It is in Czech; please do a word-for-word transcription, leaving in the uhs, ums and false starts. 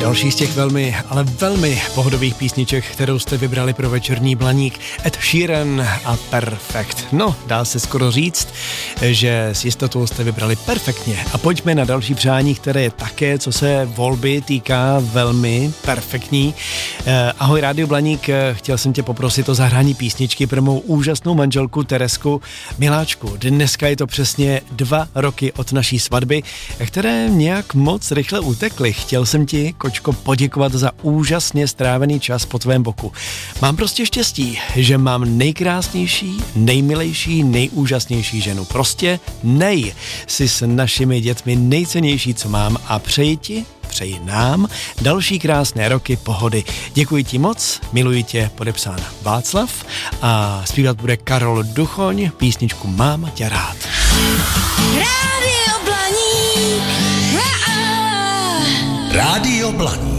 Další z těch velmi, ale velmi pohodových písniček, kterou jste vybrali pro večerní Blaník, Ed Sheeran a Perfect. No, dá se skoro říct, že s jistotou jste vybrali perfektně. A pojďme na další přání, které je také, co se volby týká, velmi perfektní. Eh, ahoj Rádio Blaník, chtěl jsem tě poprosit o zahrání písničky pro mou úžasnou manželku Teresku. Miláčku, dneska je to přesně dva roky od naší svatby, které nějak moc rychle utekly. Chtěl jsem ti, kočko, poděkovat za úžasně strávený čas po tvém boku. Mám prostě štěstí, že mám nejkrásnější, nejmilejší, nejúžasnější ženu. Prostě nej. Jsi s našimi dětmi nejcennější, co mám, a přeji ti, přeji nám další krásné roky pohody. Děkuji ti moc, miluji tě, podepsána Václav, a zpívat bude Karol Duchoň, písničku Mám tě rád. Rádio Blaník. Rádio Blaník.